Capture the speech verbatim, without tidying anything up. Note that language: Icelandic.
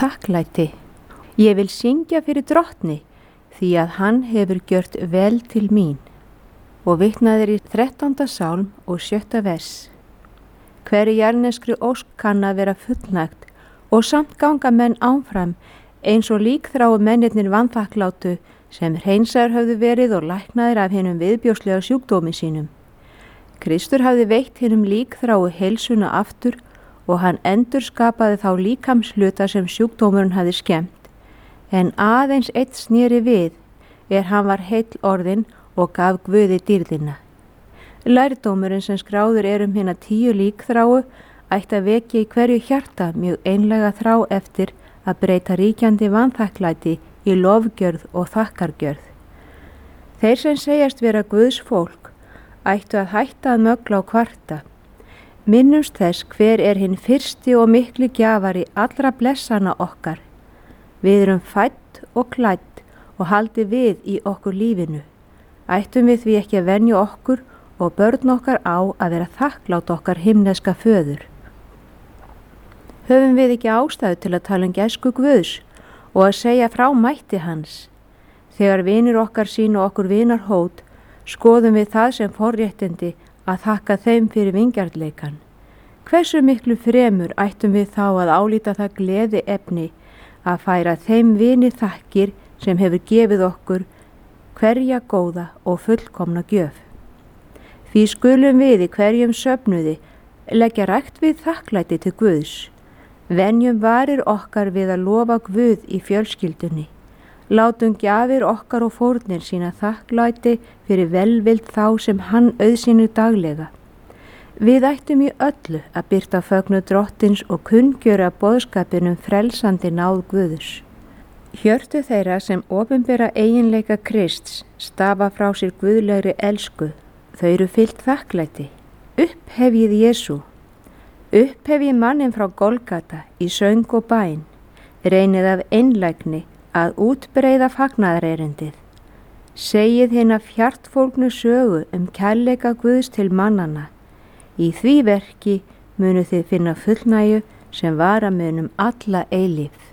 þakklæti. Ég vil syngja fyrir drottni, því að hann hefur gjört vel til mín. Og vitnaðir í þrettánda sálm og sjötta vers. Hverri jarðneskri ósk kann að vera fullnægt og samt ganga menn áfram eins og líkþráu mennirnir vanþakklátu sem hreinsaður höfðu verið og læknaðir af hinum viðbjóðslega sjúkdómi sínum. Kristur hafði veitt hinum líkþráu heilsuna aftur og hann endurskapaði þá líkamshluta sem sjúkdómurinn hafði skemmt, en aðeins eitt sneri við er hann var heill orðinn og gaf Guði dýrðina. Lærdómurinn sem skráður er um hina tíu líkþráu ætti að vekja í hverju hjarta mjög einlega þrá eftir að breyta ríkjandi vanþakklæti í lofgjörð og þakkargjörð. Þeir sem segjast vera Guðs fólk ættu að hætta að mögla á kvarta. Minnumst þess hver er hinn fyrsti og mikli gjafari allra blessana okkar. Við erum fædd og klædd og haldi við í okkur lífinu. Ættum við því ekki að venja okkur og börn okkar á að vera þakklátt okkar himneska föður. Höfum við ekki ástæðu til að tala um gæsku Guðs og að segja frá mætti hans. Þegar vinir okkar sýna okkur vinarhót, skoðum við það sem forréttindi að þakka þeim fyrir vingjarnleikan. Hversu miklu fremur ættum við þá að álíta það gleði efni að færa þeim vini þakkir sem hefur gefið okkur hverja góða og fullkomna gjöf. Því skulum við í hverjum söfnuði leggja rækt við þakklæti til Guðs. Venjum varir okkar við að lofa Guð í fjölskyldunni. Látum gjafir okkar og fórnir sína þakklæti fyrir velvild þá sem hann auðsýnir daglega. Við ættum í öllu að birta fögnu drottins og kunngjöra boðskapinum frelsandi náð Guðs. Hjörtu þeirra sem opinbera eiginleika Krists stafa frá sér guðlegri elsku. Þau eru fyllt þakklæti. Upphefjið Jesú. Upphefjið mannin frá Golgata í söng og bæn. Reynið af einlægni að útbreiða fagnaðarerindið. Segið hina fjartfólgnu sögu um kærleika Guðs til mannana. Í því verki munu þið finna fullnægju sem vara munum alla eilífð.